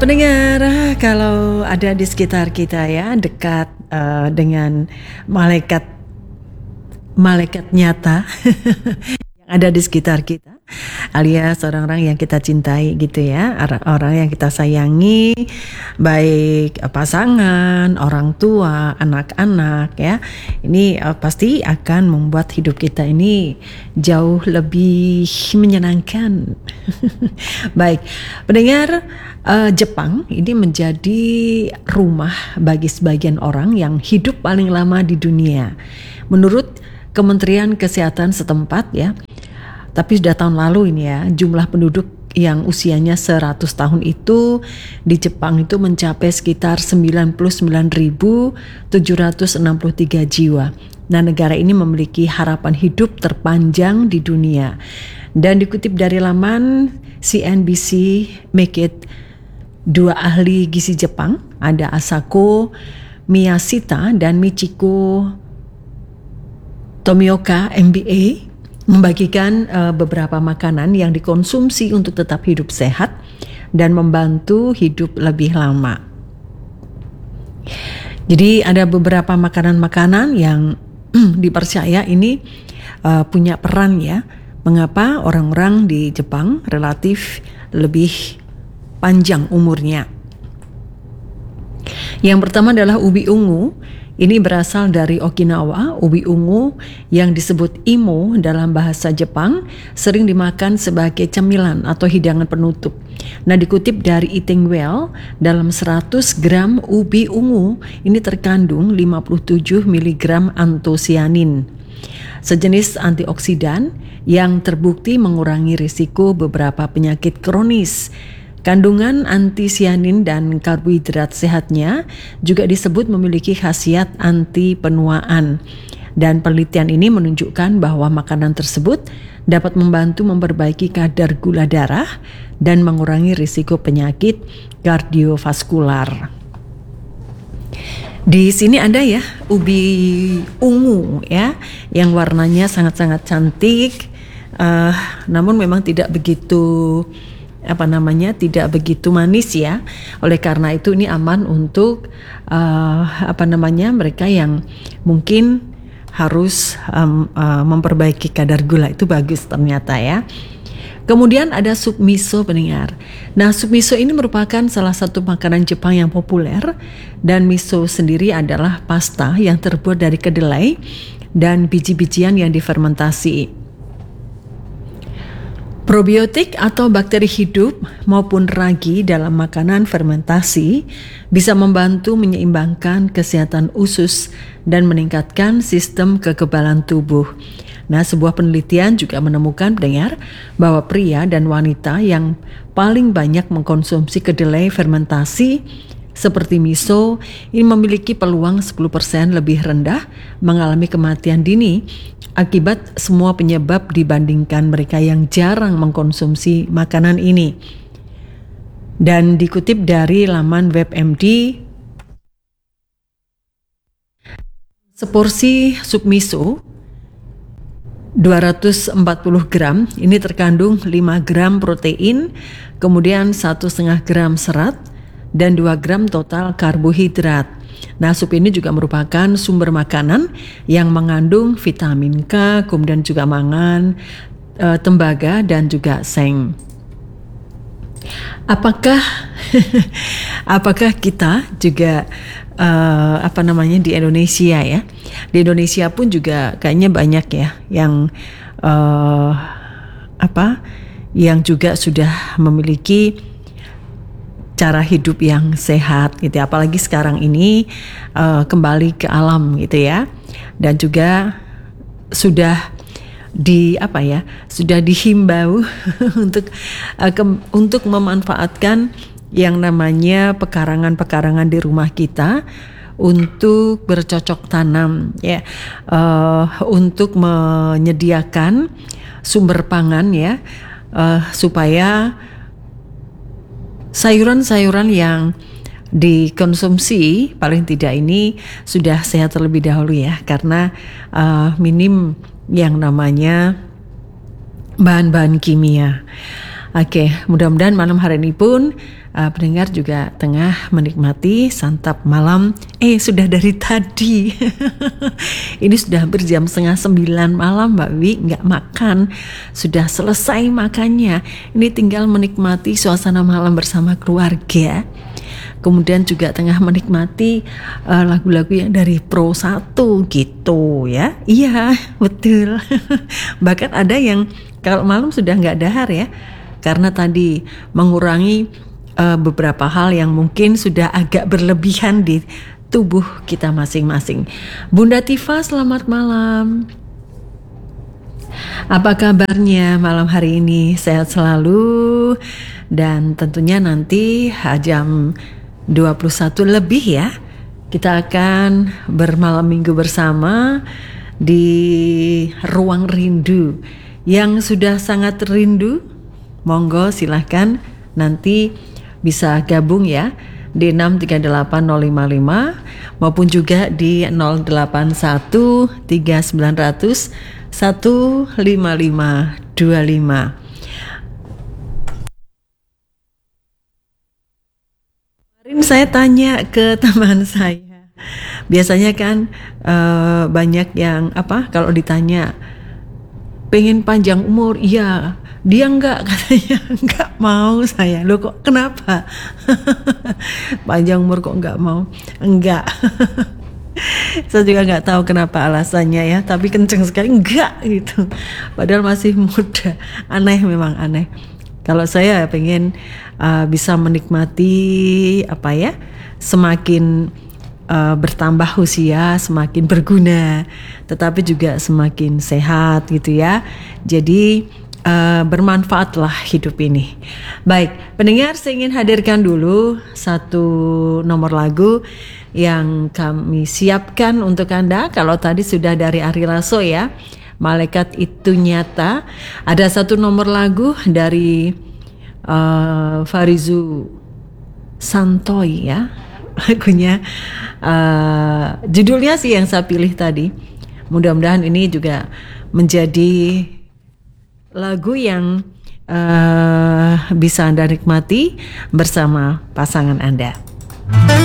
Pendengar, kalau ada di sekitar kita ya, dekat dengan malaikat nyata yang ada di sekitar kita, alias orang-orang yang kita cintai gitu ya, orang yang kita sayangi, baik pasangan, orang tua, anak-anak ya. Ini pasti akan membuat hidup kita ini jauh lebih menyenangkan. Baik, pendengar, Jepang ini menjadi rumah bagi sebagian orang yang hidup paling lama di dunia. Menurut Kementerian Kesehatan setempat ya, tapi sudah tahun lalu ini ya, jumlah penduduk yang usianya 100 tahun itu di Jepang itu mencapai sekitar 99.763 jiwa. Nah, negara ini memiliki harapan hidup terpanjang di dunia. Dan dikutip dari laman CNBC Make It, dua ahli gizi Jepang, ada Asako Miyashita dan Michiko Tomioka MBA, membagikan beberapa makanan yang dikonsumsi untuk tetap hidup sehat dan membantu hidup lebih lama. Jadi ada beberapa makanan-makanan yang dipercaya ini punya peran ya, mengapa orang-orang di Jepang relatif lebih panjang umurnya. Yang pertama adalah ubi ungu. Ini berasal dari Okinawa. Ubi ungu yang disebut imo dalam bahasa Jepang sering dimakan sebagai cemilan atau hidangan penutup. Nah, dikutip dari Eating Well, dalam 100 gram ubi ungu ini terkandung 57 mg antosianin, sejenis antioksidan yang terbukti mengurangi risiko beberapa penyakit kronis. Kandungan antisianin dan karbohidrat sehatnya juga disebut memiliki khasiat anti penuaan. Dan penelitian ini menunjukkan bahwa makanan tersebut dapat membantu memperbaiki kadar gula darah dan mengurangi risiko penyakit kardiovaskular. Di sini ada ya ubi ungu ya, yang warnanya sangat-sangat cantik, namun memang tidak begitu tidak begitu manis ya. Oleh karena itu ini aman untuk mereka yang mungkin harus memperbaiki kadar gula, itu bagus ternyata ya. Kemudian ada sup miso, pendengar. Nah, sup miso ini merupakan salah satu makanan Jepang yang populer, dan miso sendiri adalah pasta yang terbuat dari kedelai dan biji-bijian yang difermentasi. Probiotik atau bakteri hidup maupun ragi dalam makanan fermentasi bisa membantu menyeimbangkan kesehatan usus dan meningkatkan sistem kekebalan tubuh. Nah, sebuah penelitian juga menemukan, pendengar, bahwa pria dan wanita yang paling banyak mengkonsumsi kedelai fermentasi seperti miso ini memiliki peluang 10% lebih rendah mengalami kematian dini akibat semua penyebab dibandingkan mereka yang jarang mengkonsumsi makanan ini. Dan dikutip dari laman WebMD, seporsi sup miso 240 gram ini terkandung 5 gram protein, kemudian 1,5 gram serat, dan 2 gram total karbohidrat. Nah, sup ini juga merupakan sumber makanan yang mengandung vitamin K, kemudian juga mangan, tembaga, dan juga seng. Apakah kita juga di Indonesia ya? Di Indonesia pun juga kayaknya banyak ya yang juga sudah memiliki cara hidup yang sehat gitu, apalagi sekarang ini kembali ke alam gitu ya, dan juga sudah dihimbau untuk memanfaatkan yang namanya pekarangan di rumah kita untuk bercocok tanam ya, untuk menyediakan sumber pangan ya, supaya sayuran-sayuran yang dikonsumsi paling tidak ini sudah sehat terlebih dahulu ya, karena minim yang namanya bahan-bahan kimia. Oke, mudah-mudahan malam hari ini pun pendengar juga tengah menikmati santap malam. Sudah dari tadi. Ini sudah hampir jam 8:30 malam Mbak Wi, nggak makan. Sudah selesai makannya. Ini tinggal menikmati suasana malam bersama keluarga. Kemudian juga tengah menikmati lagu-lagu yang dari Pro 1 gitu ya. Iya, betul. Bahkan ada yang kalau malam sudah nggak dahar ya, karena tadi mengurangi beberapa hal yang mungkin sudah agak berlebihan di tubuh kita masing-masing. Bunda Tifa, selamat malam. Apa kabarnya malam hari ini? Sehat selalu. Dan tentunya nanti jam 21 lebih ya, kita akan bermalam minggu bersama di Ruang Rindu. Yang sudah sangat rindu, monggo silahkan nanti bisa gabung ya di 6380555 maupun juga di 081 3900 15525. Kemarin saya tanya ke teman saya, biasanya kan banyak yang kalau ditanya pengen panjang umur, iya, dia enggak, katanya enggak mau. Saya, loh kok kenapa? Panjang umur kok enggak mau? Enggak. Saya juga enggak tahu kenapa alasannya ya, tapi kenceng sekali enggak gitu. Padahal masih muda. Aneh, memang aneh. Kalau saya pengen bisa menikmati semakin bertambah usia, semakin berguna, tetapi juga semakin sehat gitu ya. Jadi bermanfaatlah hidup ini. Baik, pendengar, saya ingin hadirkan dulu satu nomor lagu yang kami siapkan untuk Anda. Kalau tadi sudah dari Ari Lasso ya, Malaikat Itu Nyata. Ada satu nomor lagu dari Farizu Santoy ya, lagunya judulnya sih yang saya pilih tadi. Mudah-mudahan ini juga menjadi lagu yang bisa Anda nikmati bersama pasangan Anda.